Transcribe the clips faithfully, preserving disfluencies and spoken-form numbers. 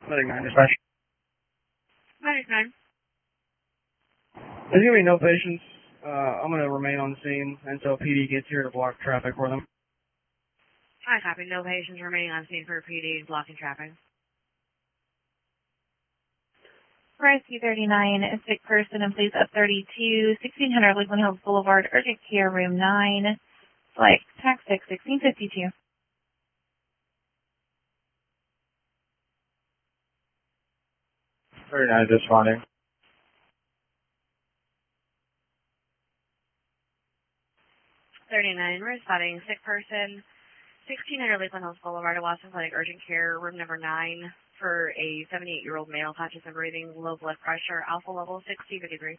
Medic nine dispatch. Medic nine. There's going to be no patients. Uh, I'm going to remain on scene until P D gets here to block traffic for them. I copy. No patients remaining on scene for P D blocking traffic. Rescue thirty-nine, a sick person in place of thirty-two, sixteen hundred Lakeland Hills Boulevard, urgent care, room nine, flight, tax six, sixteen fifty-two. thirty-nine is responding. thirty-nine, we're spotting sick person, sixteen hundred Lakeland Hills Boulevard, Boston Clinic, urgent care, room number nine, for a seventy-eight-year-old male, conscious and breathing, low blood pressure, alpha level sixty fifty-three.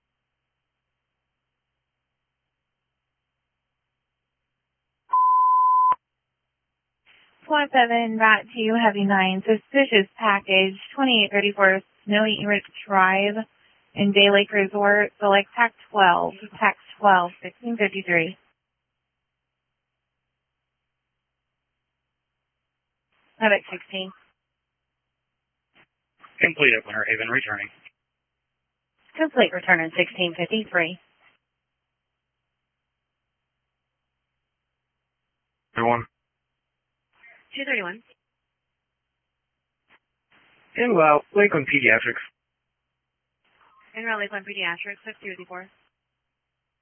Flight seven, Rat two, Heavy nine, suspicious package, twenty-eight thirty-four Snowy Ridge Drive in Bay Lake Resort, select tax twelve, tax twelve, sixteen fifty-three. Medic sixteen. Complete at Winter Haven, returning. Complete return in sixteen fifty-three. Everyone. two thirty-one. In well, Lakeland Pediatrics. En route Lakeland Pediatrics, sixty fifty-four.